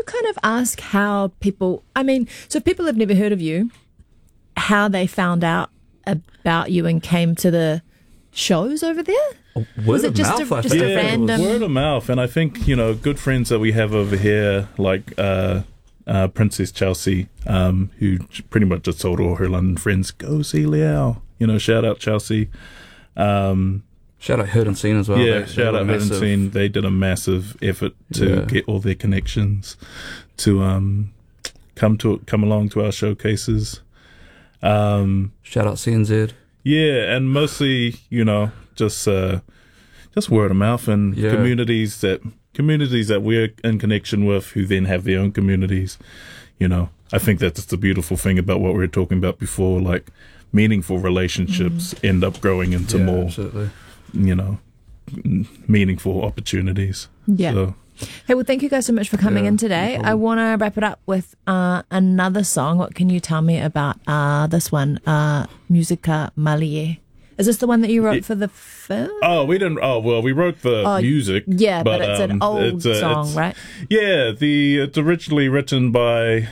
kind of ask how people, so if people have never heard of you, how they found out about you and came to the shows over there? Word of mouth, I think. A random... word of mouth. And I think, good friends that we have over here, like Princess Chelsea, who pretty much just told all her London friends, go see Liao. Shout out Chelsea. Shout out Heard and Seen as well. Yeah, shout out Heard and Seen. They did a massive effort to get all their connections to come along to our showcases. Shout out CNZ. Yeah, and mostly, just word of mouth and communities that we're in connection with, who then have their own communities. I think that's the beautiful thing about what we were talking about before, like meaningful relationships end up growing into more, absolutely. Meaningful opportunities. Yeah. So. Hey, well, thank you guys so much for coming in today. I want to wrap it up with another song. What can you tell me about this one, Musica Malie? Is this the one that you wrote for the film? Oh, we didn't. Oh, well, we wrote the music. Yeah, but it's an old song, right? Yeah, it's originally written by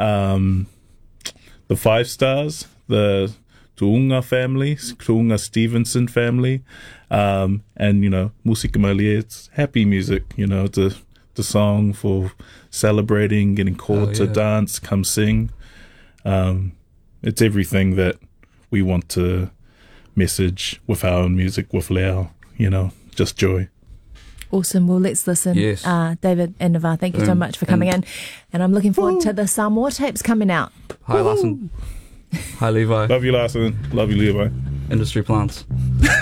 the Five Stars, the Tuunga family, Tuunga Stevenson family, and Musica Malie, it's happy music. It's the song for celebrating, getting called to dance, come sing. It's everything that we want to message with our own music, with Liao, just joy. Awesome. Well, let's listen. Yes. David and Navar, thank you so much for coming in. And I'm looking forward to the Samoa tapes coming out. Hi, Larson. Hi, Levi. Love you, Larson. Love you, Levi. Industry plants.